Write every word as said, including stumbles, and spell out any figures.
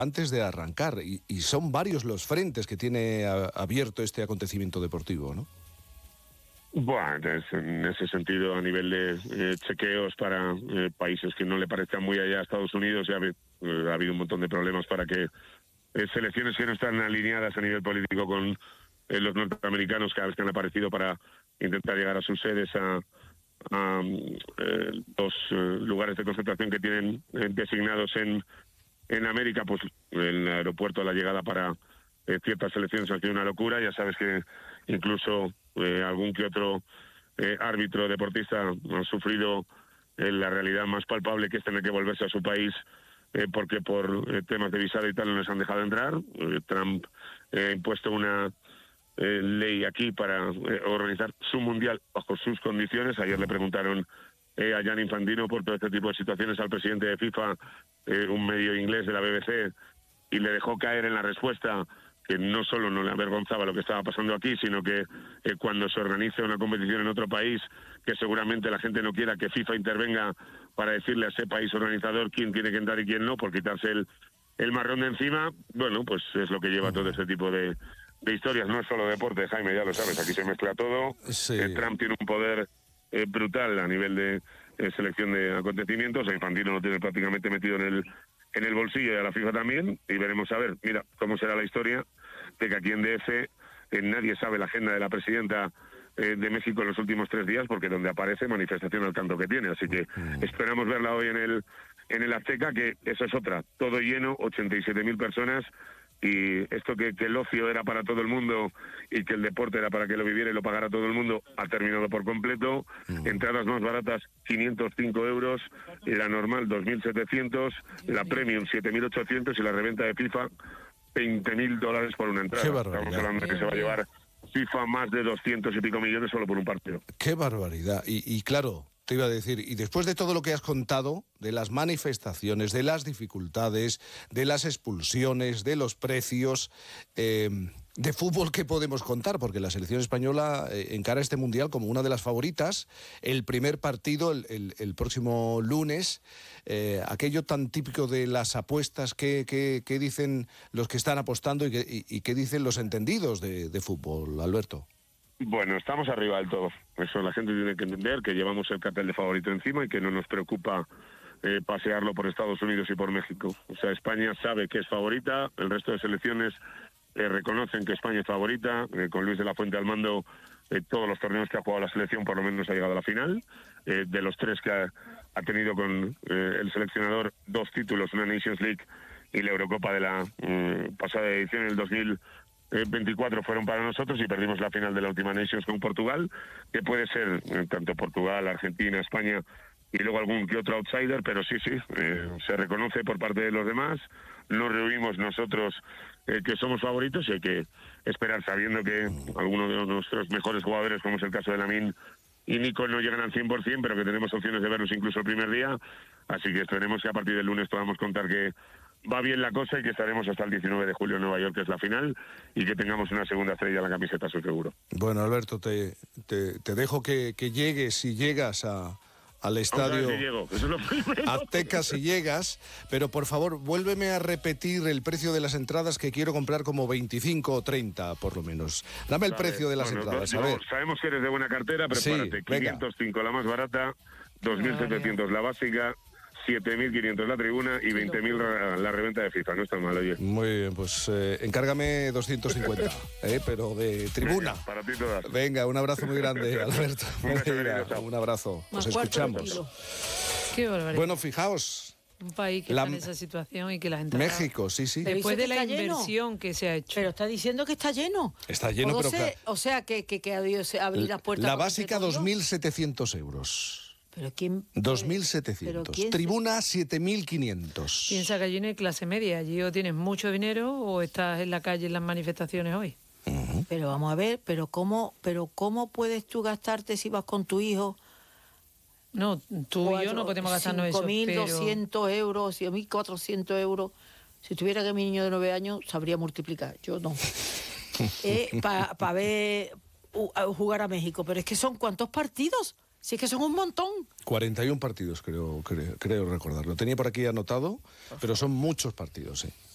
antes de arrancar, y, y son varios los frentes que tiene a, abierto este acontecimiento deportivo, ¿no? Bueno, en ese sentido, a nivel de eh, chequeos para eh, países que no le parezcan muy allá a Estados Unidos, ya eh, ha habido un montón de problemas para que eh, selecciones que no están alineadas a nivel político con eh, los norteamericanos cada vez que han aparecido para intentar llegar a sus sedes a, a eh, los eh, lugares de concentración que tienen eh, designados en, en América, pues el aeropuerto, la llegada para eh, ciertas selecciones ha sido una locura. Ya sabes que incluso Eh, algún que otro eh, árbitro deportista ha sufrido eh, la realidad más palpable, que es tener que volverse a su país eh, porque por eh, temas de visado y tal no les han dejado entrar. Eh, Trump eh, ha impuesto una eh, ley aquí para eh, organizar su mundial bajo sus condiciones. Ayer le preguntaron eh, a Gianni Infantino por todo este tipo de situaciones al presidente de FIFA, eh, un medio inglés de la B B C, y le dejó caer en la respuesta que no solo no le avergonzaba lo que estaba pasando aquí, sino que eh, cuando se organice una competición en otro país, que seguramente la gente no quiera que FIFA intervenga para decirle a ese país organizador quién tiene que entrar y quién no, por quitarse el, el marrón de encima. Bueno, pues es lo que lleva todo este tipo de, de historias. No es solo deporte, Jaime, ya lo sabes, aquí se mezcla todo. Sí. Eh, Trump tiene un poder eh, brutal a nivel de eh, selección de acontecimientos. A Infantino lo tiene prácticamente metido en el en el bolsillo, y a la FIFA también, y veremos a ver, mira, cómo será la historia de que aquí en D F eh, nadie sabe la agenda de la presidenta eh, de México en los últimos tres días, porque donde aparece, manifestación al canto que tiene, así que mm. esperamos verla hoy en el en el Azteca, que esa es otra, todo lleno, ochenta y siete mil personas, y esto que, que el ocio era para todo el mundo y que el deporte era para que lo viviera y lo pagara todo el mundo, ha terminado por completo. Mm. Entradas más baratas, quinientos cinco euros, y la normal, dos mil setecientos, la premium, siete mil ochocientos, y la reventa de FIFA, veinte mil dólares por una entrada. Estamos hablando de que se va a llevar FIFA más de doscientos y pico millones solo por un partido. ¡Qué barbaridad! Y, y claro, te iba a decir, y después de todo lo que has contado, de las manifestaciones, de las dificultades, de las expulsiones, de los precios, eh, de fútbol, ¿qué podemos contar? Porque la selección española eh, encara este Mundial como una de las favoritas. El primer partido, el, el, el próximo lunes, eh, aquello tan típico de las apuestas, ¿qué, qué, qué dicen los que están apostando y qué, y, y qué dicen los entendidos de, de fútbol, Alberto? Bueno, estamos arriba del todo. Eso la gente tiene que entender, que llevamos el cartel de favorito encima y que no nos preocupa eh, pasearlo por Estados Unidos y por México. O sea, España sabe que es favorita, el resto de selecciones eh, reconocen que España es favorita. Eh, con Luis de la Fuente al mando, eh, todos los torneos que ha jugado la selección por lo menos ha llegado a la final. Eh, de los tres que ha, ha tenido con eh, el seleccionador, dos títulos, una Nations League y la Eurocopa de la eh, pasada edición en el dos mil veinticuatro fueron para nosotros, y perdimos la final de la última Nations con Portugal, que puede ser eh, tanto Portugal, Argentina, España y luego algún que otro outsider, pero sí, sí, eh, se reconoce por parte de los demás. Nos reunimos nosotros eh, que somos favoritos, y hay que esperar, sabiendo que algunos de nuestros mejores jugadores, como es el caso de Lamine y Nico, no llegan al cien por ciento, pero que tenemos opciones de verlos incluso el primer día, así que esperemos que a partir del lunes podamos contar que va bien la cosa y que estaremos hasta el diecinueve de julio en Nueva York, que es la final, y que tengamos una segunda estrella en la camiseta, soy seguro. Bueno, Alberto, te, te, te dejo que, que llegues, si llegas a, al estadio si llego, eso es lo primero. Azteca, si llegas, pero por favor, vuélveme a repetir el precio de las entradas, que quiero comprar como veinticinco o treinta, por lo menos. Dame el vale, precio de las bueno, entradas, no, a ver. Sabemos que eres de buena cartera, prepárate. Sí, quinientos cinco la más barata, dos mil setecientos la básica, siete mil quinientos la tribuna y veinte mil la, la reventa de FIFA. No está mal, oye. Muy bien, pues eh, encárgame doscientos cincuenta, eh, pero de tribuna. Venga, para ti todas. Venga, un abrazo muy grande, Alberto. un, Venga, un abrazo. Nos escuchamos. Qué barbaridad. Bueno, fijaos. Un país que la... está en esa situación y que las entradas... México, sí, sí. Después de la inversión lleno. que se ha hecho. Pero está diciendo que está lleno. Está lleno, pero... Sé, o sea, que, que, que abrir las puertas... La básica, dos mil setecientos euros. ¿Pero quién? dos mil setecientos. Tribuna, siete mil quinientos. Piensa que allí no hay clase media. Allí o tienes mucho dinero o estás en la calle en las manifestaciones hoy. Uh-huh. Pero vamos a ver, pero ¿cómo, pero ¿cómo puedes tú gastarte si vas con tu hijo? No, tú Cuatro, y yo no podemos gastarnos eso, cinco mil doscientos pero... euros, cinco mil cuatrocientos euros. Si tuviera que mi niño de nueve años, sabría multiplicar. Yo no. eh, Para pa ver uh, jugar a México. Pero es que son ¿cuántos partidos? Si es que son un montón. cuarenta y uno partidos, creo, creo, creo recordarlo. Tenía por aquí anotado, pero son muchos partidos, sí.